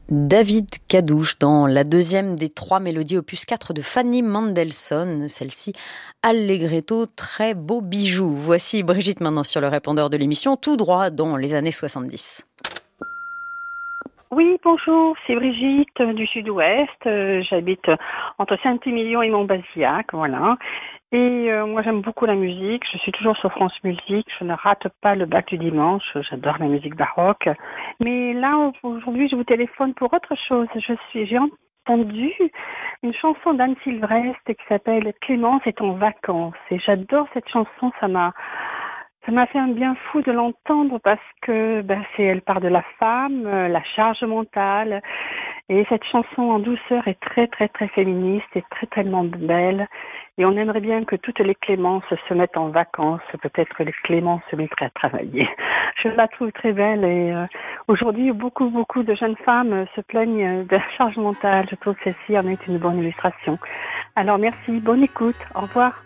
David Cadouche dans la deuxième des 3 mélodies opus 4 de Fanny Mendelssohn, celle-ci Allegretto, très beau bijou. Voici Brigitte maintenant sur le répondeur de l'émission, tout droit dans les années 70. Oui, bonjour, c'est Brigitte du Sud-Ouest. J'habite entre Saint-Émilion et Montbazillac, voilà. Et moi, j'aime beaucoup la musique. Je suis toujours sur France Musique. Je ne rate pas le bac du dimanche. J'adore la musique baroque. Mais là, aujourd'hui, je vous téléphone pour autre chose. J'ai entendu une chanson d'Anne Sylvestre qui s'appelle Clémence est en vacances. Et j'adore cette chanson. Ça m'a fait un bien fou de l'entendre parce que elle part de la femme, la charge mentale. Et cette chanson en douceur est très, très, très féministe et très, tellement belle. Et on aimerait bien que toutes les Clémences se mettent en vacances. Peut-être que les Clémences se mettraient à travailler. Je la trouve très belle et aujourd'hui, beaucoup, beaucoup de jeunes femmes se plaignent de la charge mentale. Je trouve que celle-ci en est une bonne illustration. Alors merci, bonne écoute, au revoir.